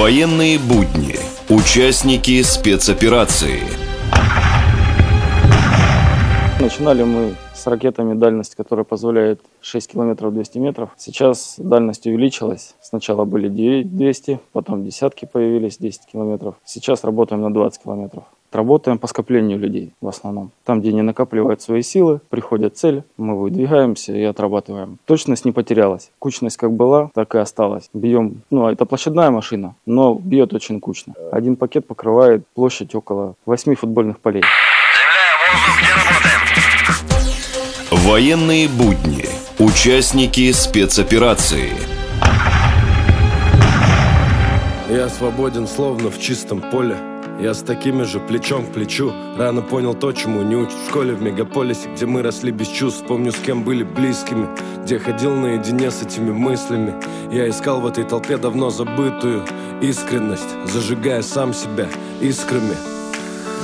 Военные будни. Участники спецоперации. Начинали мы с ракетами, дальность которая позволяет 6 километров 200 метров. Сейчас дальность увеличилась. Сначала были 200, потом десятки появились, 10 километров. Сейчас работаем на 20 километров. Работаем по скоплению людей в основном. Там, где не накапливают свои силы, приходит цель, мы выдвигаемся и отрабатываем. Точность не потерялась. Кучность как была, так и осталась. Бьем, это площадная машина, но бьет очень кучно. Один пакет покрывает площадь около 8 футбольных полей. Военные будни. Участники спецоперации. Я свободен, словно в чистом поле. Я с такими же плечом к плечу. Рано понял то, чему не учат в школе. В мегаполисе, где мы росли без чувств. Помню, с кем были близкими, где ходил наедине с этими мыслями. Я искал в этой толпе давно забытую искренность, зажигая сам себя искрами.